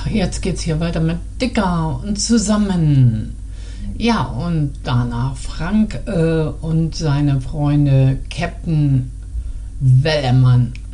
jetzt geht's hier weiter mit Dicker und zusammen. Ja, und danach Frank und seine Freunde Captain Wellermann.